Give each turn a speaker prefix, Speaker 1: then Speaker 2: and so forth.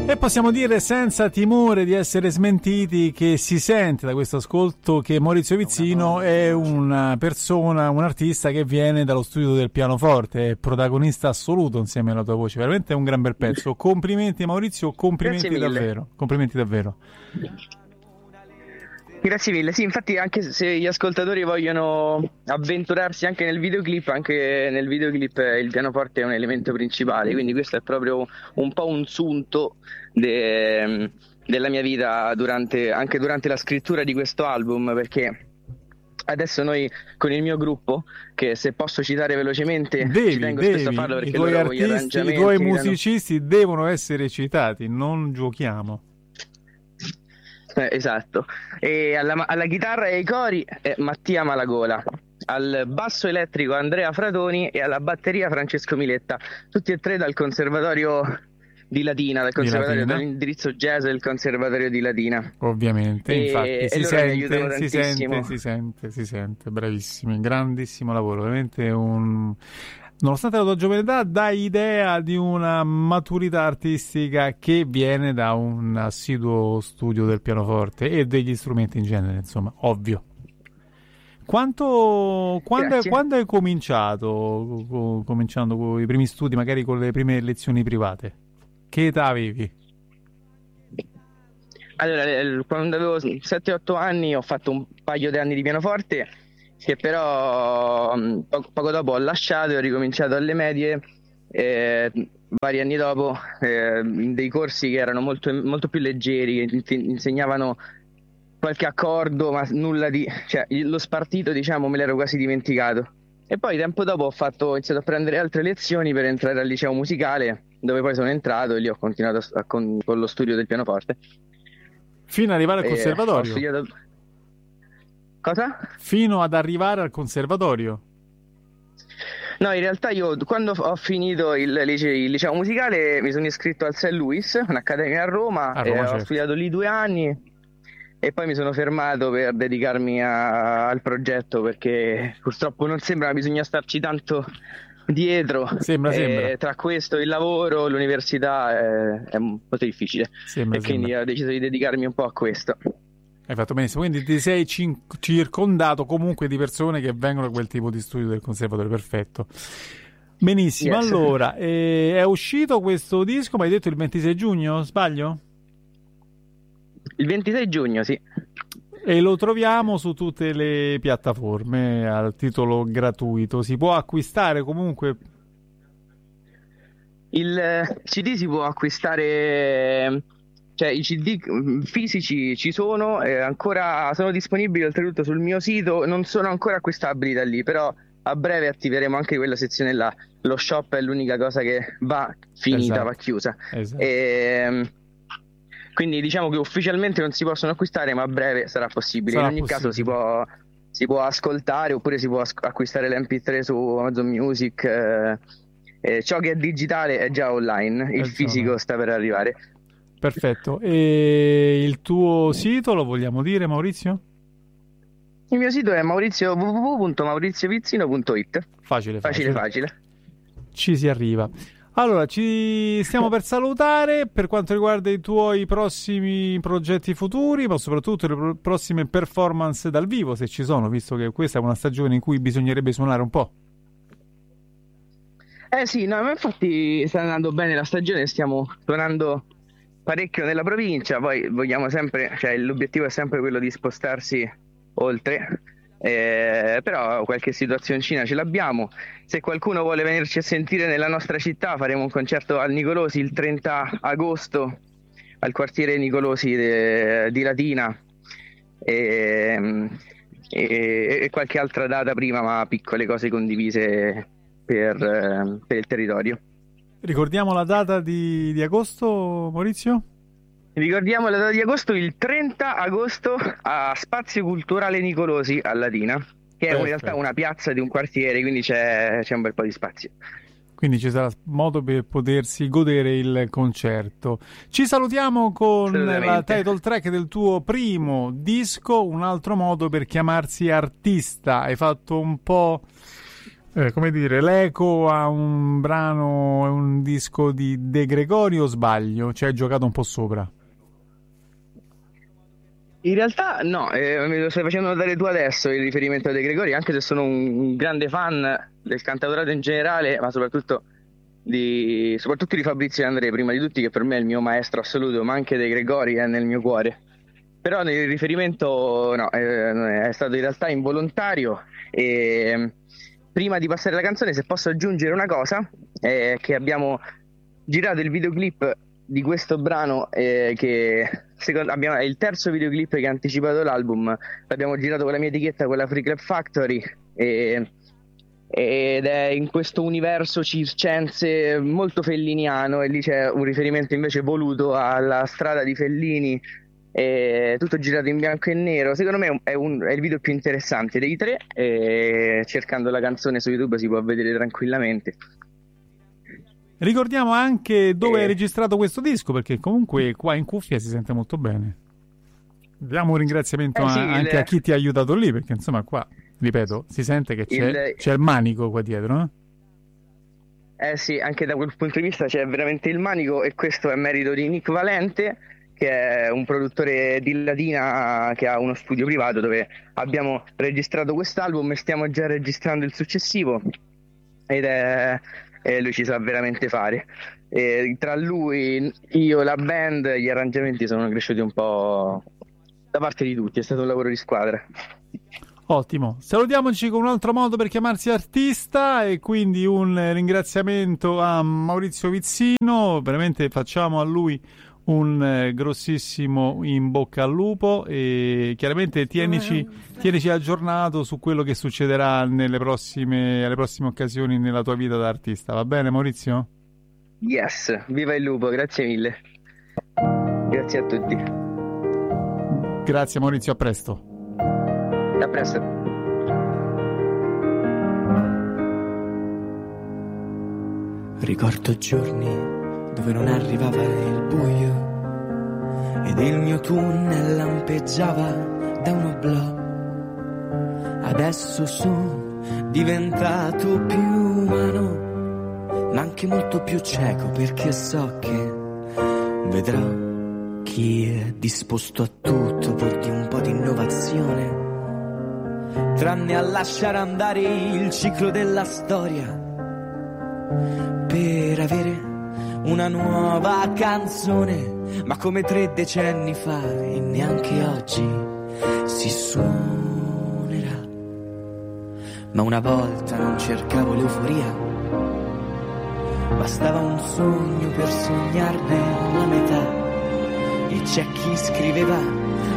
Speaker 1: E possiamo dire senza timore di essere smentiti che si sente da questo ascolto che Maurizio Vizzino è una persona, un artista che viene dallo studio del pianoforte, è protagonista assoluto insieme alla tua voce, veramente è un gran bel pezzo. Complimenti Maurizio, complimenti davvero, complimenti davvero.
Speaker 2: Grazie mille, sì, infatti anche se gli ascoltatori vogliono avventurarsi anche nel videoclip il pianoforte è un elemento principale, quindi questo è proprio un po' un sunto della mia vita anche durante la scrittura di questo album, perché adesso noi con il mio gruppo, che se posso citare velocemente, ci tengo spesso a farlo perché
Speaker 1: i tuoi
Speaker 2: loro
Speaker 1: artisti, i tuoi musicisti devono essere citati, non giochiamo.
Speaker 2: Esatto, e alla chitarra e ai cori Mattia Malagola, al basso elettrico Andrea Fratoni e alla batteria Francesco Miletta, tutti e tre dal Conservatorio di Latina, dall'indirizzo jazz del Conservatorio di Latina.
Speaker 1: Ovviamente, infatti si sente, bravissimi, grandissimo lavoro, veramente nonostante la tua giovane età, dai idea di una maturità artistica che viene da un assiduo studio del pianoforte e degli strumenti in genere, insomma, ovvio. Quando hai cominciando con i primi studi, magari con le prime lezioni private? Che età avevi?
Speaker 2: Allora, quando avevo 7-8 anni ho fatto un paio di anni di pianoforte, che però poco dopo ho lasciato e ho ricominciato alle medie, vari anni dopo, in dei corsi che erano molto, molto più leggeri, che insegnavano qualche accordo, ma nulla di... cioè lo spartito, diciamo, me l'ero quasi dimenticato. E poi tempo dopo ho iniziato a prendere altre lezioni per entrare al liceo musicale, dove poi sono entrato e lì ho continuato con lo studio del pianoforte.
Speaker 1: Fino ad arrivare al conservatorio?
Speaker 2: Ho studiato... Cosa?
Speaker 1: Fino ad arrivare al conservatorio?
Speaker 2: No, in realtà io quando ho finito il liceo musicale mi sono iscritto al St. Louis, un'accademia a Roma,
Speaker 1: certo.
Speaker 2: Ho studiato lì 2 anni e poi mi sono fermato per dedicarmi al progetto, perché purtroppo non sembra, bisogna starci tanto dietro.
Speaker 1: Sembra.
Speaker 2: Tra questo, il lavoro, l'università è un po' difficile. Quindi ho deciso di dedicarmi un po' a questo.
Speaker 1: Hai fatto benissimo, quindi ti sei circondato comunque di persone che vengono da quel tipo di studio del conservatorio, perfetto. Benissimo, yes. Allora, è uscito questo disco, ma hai detto il 26 giugno, sbaglio?
Speaker 2: Il 26 giugno, sì.
Speaker 1: E lo troviamo su tutte le piattaforme al titolo gratuito, si può acquistare comunque?
Speaker 2: Il CD si può acquistare... Cioè i CD fisici ci sono, ancora sono disponibili oltretutto sul mio sito, non sono ancora acquistabili da lì, però a breve attiveremo anche quella sezione là. Lo shop è l'unica cosa che va finita, esatto. Va chiusa. Esatto. Quindi diciamo che ufficialmente non si possono acquistare, ma a breve sarà possibile. In ogni caso si può ascoltare, oppure si può acquistare l'MP3 su Amazon Music. Ciò che è digitale è già online, il fisico sta per arrivare.
Speaker 1: Perfetto, e il tuo sito lo vogliamo dire, Maurizio?
Speaker 2: Il mio sito è www.mauriziovizzino.it.
Speaker 1: Facile.
Speaker 2: Ci
Speaker 1: si arriva. Allora, ci stiamo per salutare. Per quanto riguarda i tuoi prossimi progetti futuri, ma soprattutto le prossime performance dal vivo, se ci sono, visto che questa è una stagione in cui bisognerebbe suonare un po'.
Speaker 2: Sì, no, ma infatti sta andando bene la stagione, stiamo suonando parecchio nella provincia, poi vogliamo sempre, cioè l'obiettivo è sempre quello di spostarsi oltre, però qualche situazioncina ce l'abbiamo. Se qualcuno vuole venirci a sentire nella nostra città, faremo un concerto al Nicolosi il 30 agosto al quartiere Nicolosi di Latina e qualche altra data prima, ma piccole cose condivise per il territorio.
Speaker 1: Ricordiamo la data di agosto, Maurizio?
Speaker 2: Ricordiamo la data di agosto, il 30 agosto a Spazio Culturale Nicolosi a Latina, che è in realtà una piazza di un quartiere, quindi c'è un bel po' di spazio.
Speaker 1: Quindi ci sarà modo per potersi godere il concerto. Ci salutiamo con la title track del tuo primo disco, Un altro modo per chiamarsi artista. Hai fatto un po' come dire, l'eco a un brano, un disco di De Gregori, o sbaglio? Ci hai giocato un po' sopra?
Speaker 2: In realtà no, me lo stai facendo notare tu adesso il riferimento a De Gregori, anche se sono un grande fan del cantautorato in generale, ma soprattutto di Fabrizio De André, prima di tutti, che per me è il mio maestro assoluto, ma anche De Gregori è nel mio cuore. Però nel riferimento no, è stato in realtà involontario. E prima di passare la canzone, se posso aggiungere una cosa, è che abbiamo girato il videoclip di questo brano, che è il terzo videoclip che ha anticipato l'album. L'abbiamo girato con la mia etichetta, con la Free Club Factory, ed è in questo universo circense molto felliniano, e lì c'è un riferimento invece voluto alla strada di Fellini, tutto girato in bianco e nero. Secondo me è il video più interessante dei tre, e cercando la canzone su YouTube si può vedere tranquillamente.
Speaker 1: Ricordiamo anche dove hai registrato questo disco, perché comunque qua in cuffia si sente molto bene. Diamo un ringraziamento anche a chi ti ha aiutato lì, perché insomma qua, ripeto, si sente che c'è il manico qua dietro, no?
Speaker 2: Sì, anche da quel punto di vista c'è veramente il manico, e questo è merito di Nick Valente, che è un produttore di Latina che ha uno studio privato dove abbiamo registrato quest'album e stiamo già registrando il successivo, e lui ci sa veramente fare. Tra lui, io, la band, gli arrangiamenti sono cresciuti un po' da parte di tutti, è stato un lavoro di squadra.
Speaker 1: Ottimo, salutiamoci con un altro modo per chiamarsi artista, e quindi un ringraziamento a Maurizio Vizzino. Veramente facciamo a lui un grossissimo in bocca al lupo, e chiaramente tienici aggiornato su quello che succederà alle prossime occasioni nella tua vita da artista. Va bene, Maurizio?
Speaker 2: Yes, viva il lupo, grazie mille. Grazie a tutti.
Speaker 1: Grazie Maurizio, a presto.
Speaker 2: A presto.
Speaker 3: Ricordo giorni dove non arrivava il buio ed il mio tunnel lampeggiava da un oblò. Adesso sono diventato più umano, ma anche molto più cieco, perché so che vedrò chi è disposto a tutto pur di un po' di innovazione, tranne a lasciare andare il ciclo della storia per avere una nuova canzone, ma come 3 decenni fa, e neanche oggi si suonerà. Ma una volta non cercavo l'euforia, bastava un sogno per sognarne la metà. E c'è chi scriveva